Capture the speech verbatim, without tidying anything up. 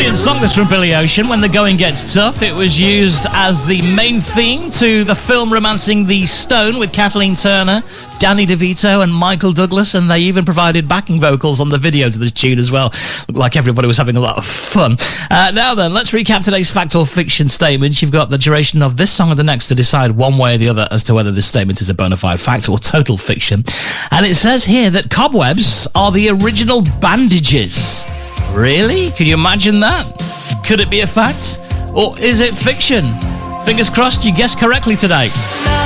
brilliant song, this from Billy Ocean, When the Going Gets Tough. It was used as the main theme to the film Romancing the Stone with Kathleen Turner, Danny DeVito and Michael Douglas, and they even provided backing vocals on the video to this tune as well. Looked like everybody was having a lot of fun. Uh, now then, let's recap today's fact or fiction statements. You've got the duration of this song or the next to decide one way or the other as to whether this statement is a bona fide fact or total fiction. And it says here that cobwebs are the original bandages. Really? Can you imagine that? Could it be a fact? Or is it fiction? Fingers crossed you guessed correctly today.